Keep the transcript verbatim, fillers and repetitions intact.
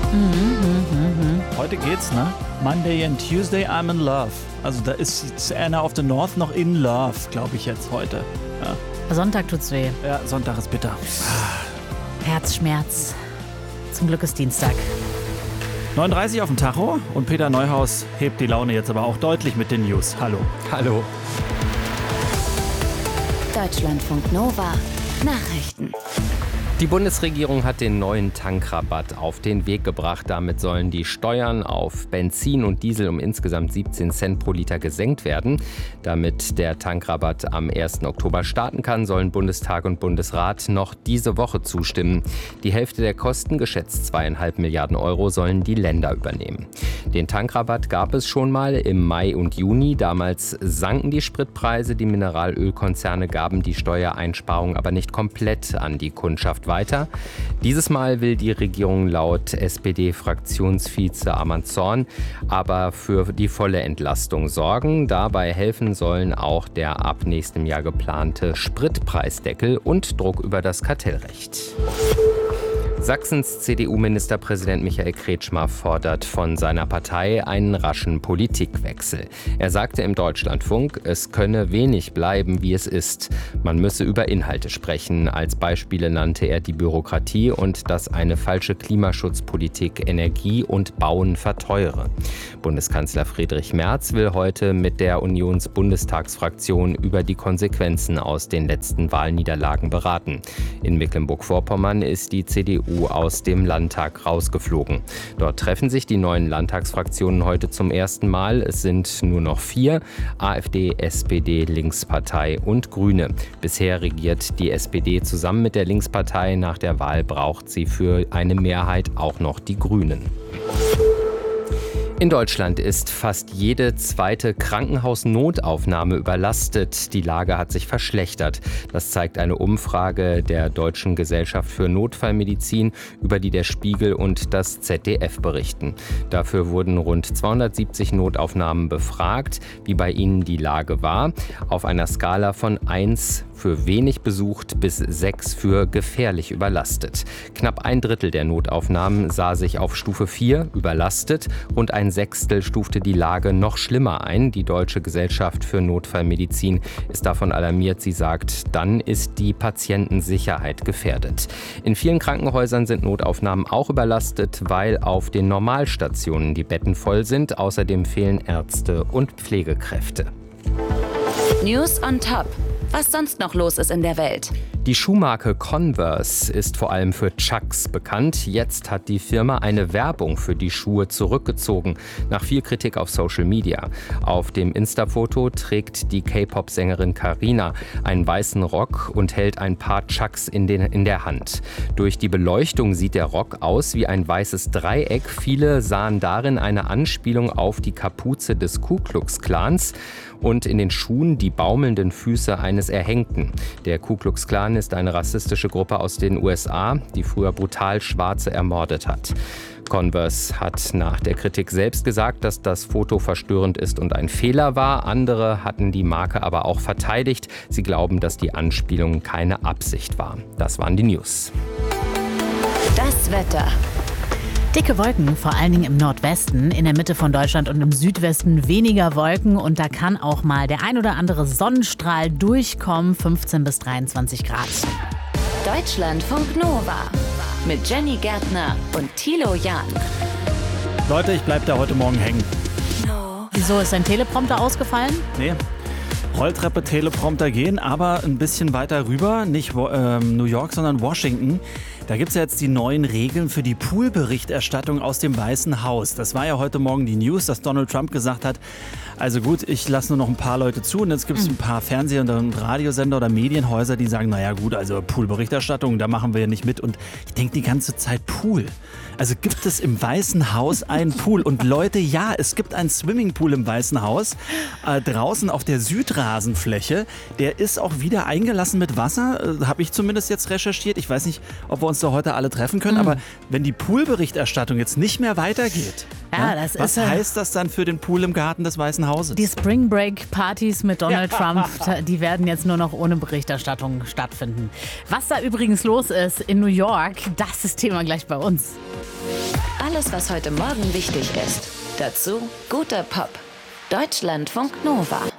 Mhm, Heute geht's, ne? Monday and Tuesday I'm in love. Also da ist Anna of the North noch in love, glaube ich jetzt heute. Ja. Sonntag tut's weh. Ja, Sonntag ist bitter. Herzschmerz. Zum Glück ist Dienstag. neun Uhr dreißig auf dem Tacho und Peter Neuhaus hebt die Laune jetzt aber auch deutlich mit den News. Hallo. Hallo. Deutschlandfunk Nova. Nachrichten. Die Bundesregierung hat den neuen Tankrabatt auf den Weg gebracht. Damit sollen die Steuern auf Benzin und Diesel um insgesamt siebzehn Cent pro Liter gesenkt werden. Damit der Tankrabatt am ersten Oktober starten kann, sollen Bundestag und Bundesrat noch diese Woche zustimmen. Die Hälfte der Kosten, geschätzt zweieinhalb Milliarden Euro, sollen die Länder übernehmen. Den Tankrabatt gab es schon mal im Mai und Juni. Damals sanken die Spritpreise. Die Mineralölkonzerne gaben die Steuereinsparung aber nicht komplett an die Kundschaft weiter. Dieses Mal will die Regierung laut S P D-Fraktionsvize Arman Zorn aber für die volle Entlastung sorgen. Dabei helfen sollen auch der ab nächstem Jahr geplante Spritpreisdeckel und Druck über das Kartellrecht. Sachsens C D U-Ministerpräsident Michael Kretschmer fordert von seiner Partei einen raschen Politikwechsel. Er sagte im Deutschlandfunk, es könne wenig bleiben, wie es ist. Man müsse über Inhalte sprechen. Als Beispiele nannte er die Bürokratie und dass eine falsche Klimaschutzpolitik Energie und Bauen verteure. Bundeskanzler Friedrich Merz will heute mit der Unionsbundestagsfraktion über die Konsequenzen aus den letzten Wahlniederlagen beraten. In Mecklenburg-Vorpommern ist die C D U aus dem Landtag rausgeflogen. Dort treffen sich die neuen Landtagsfraktionen heute zum ersten Mal. Es sind nur noch vier: AfD, S P D, Linkspartei und Grüne. Bisher regiert die S P D zusammen mit der Linkspartei. Nach der Wahl braucht sie für eine Mehrheit auch noch die Grünen. In Deutschland ist fast jede zweite Krankenhausnotaufnahme überlastet. Die Lage hat sich verschlechtert. Das zeigt eine Umfrage der Deutschen Gesellschaft für Notfallmedizin, über die der Spiegel und das Z D F berichten. Dafür wurden rund zweihundertsiebzig Notaufnahmen befragt, wie bei ihnen die Lage war. Auf einer Skala von eins für wenig besucht bis sechs für gefährlich überlastet. Knapp ein Drittel der Notaufnahmen sah sich auf Stufe vier überlastet. Rund ein Sechstel stufte die Lage noch schlimmer ein. Die Deutsche Gesellschaft für Notfallmedizin ist davon alarmiert. Sie sagt, dann ist die Patientensicherheit gefährdet. In vielen Krankenhäusern sind Notaufnahmen auch überlastet, weil auf den Normalstationen die Betten voll sind. Außerdem fehlen Ärzte und Pflegekräfte. News on Top. Was sonst noch los ist in der Welt. Die Schuhmarke Converse ist vor allem für Chucks bekannt. Jetzt hat die Firma eine Werbung für die Schuhe zurückgezogen, nach viel Kritik auf Social Media. Auf dem Insta-Foto trägt die K-Pop-Sängerin Karina einen weißen Rock und hält ein paar Chucks in, den, in der Hand. Durch die Beleuchtung sieht der Rock aus wie ein weißes Dreieck. Viele sahen darin eine Anspielung auf die Kapuze des Ku Klux Klans und in den Schuhen die baumelnden Füße eines Erhängten. Der Ku Klux Klan ist eine rassistische Gruppe aus den U S A, die früher brutal Schwarze ermordet hat. Converse hat nach der Kritik selbst gesagt, dass das Foto verstörend ist und ein Fehler war. Andere hatten die Marke aber auch verteidigt. Sie glauben, dass die Anspielung keine Absicht war. Das waren die News. Das Wetter. Dicke Wolken, vor allen Dingen im Nordwesten, in der Mitte von Deutschland und im Südwesten weniger Wolken und da kann auch mal der ein oder andere Sonnenstrahl durchkommen, fünfzehn bis dreiundzwanzig Grad. Deutschlandfunk Nova mit Jenny Gärtner und Thilo Jahn. Leute, ich bleib da heute Morgen hängen. Wieso, ist dein Teleprompter ausgefallen? Nee. Rolltreppe, Teleprompter gehen, aber ein bisschen weiter rüber, nicht ähm, New York, sondern Washington. Da gibt es ja jetzt die neuen Regeln für die Poolberichterstattung aus dem Weißen Haus. Das war ja heute Morgen die News, dass Donald Trump gesagt hat, also gut, ich lasse nur noch ein paar Leute zu und jetzt gibt es ein paar Fernseh- und Radiosender oder Medienhäuser, die sagen, naja gut, also Poolberichterstattung, da machen wir ja nicht mit. Und ich denke die ganze Zeit, Pool. Also gibt es im Weißen Haus einen Pool? Und Leute, ja, es gibt einen Swimmingpool im Weißen Haus, äh, draußen auf der Südrasenfläche. Der ist auch wieder eingelassen mit Wasser, äh, habe ich zumindest jetzt recherchiert. Ich weiß nicht, ob wir uns da heute alle treffen können, mhm. aber wenn die Poolberichterstattung jetzt nicht mehr weitergeht, ja, ja, das was ist, heißt das dann für den Pool im Garten des Weißen Hauses? Die Spring Break Partys mit Donald Ja. Trump, die werden jetzt nur noch ohne Berichterstattung stattfinden. Was da übrigens los ist in New York, das ist Thema gleich bei uns. Alle alles, was heute Morgen wichtig ist. Dazu guter Pop. Deutschlandfunk Nova.